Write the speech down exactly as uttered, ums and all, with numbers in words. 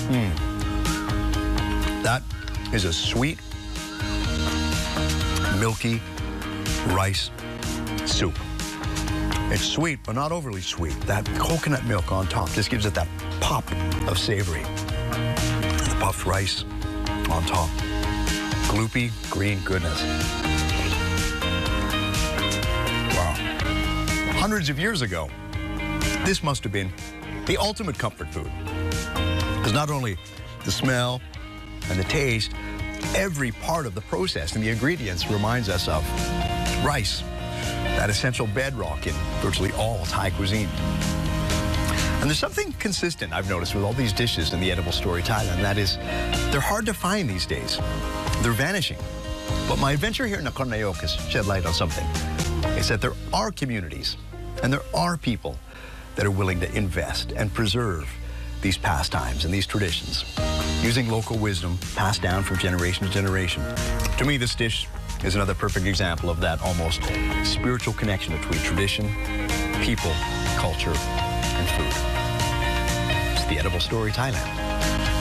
Mm. That is a sweet, milky rice soup. It's sweet, but not overly sweet. That coconut milk on top just gives it that pop of savory. The puffed rice on top. Gloopy green goodness. Wow. Hundreds of years ago, this must have been the ultimate comfort food. Because not only the smell and the taste, every part of the process and the ingredients reminds us of rice, that essential bedrock in virtually all Thai cuisine. And there's something consistent I've noticed with all these dishes in the Edible Story Thailand. That is, they're hard to find these days. They're vanishing. But my adventure here in Nakhon Nayok has shed light on something. It's that there are communities and there are people that are willing to invest and preserve these pastimes and these traditions, using local wisdom passed down from generation to generation. To me, this dish is another perfect example of that almost spiritual connection between tradition, people, culture, and food. It's the Edible Story Thailand.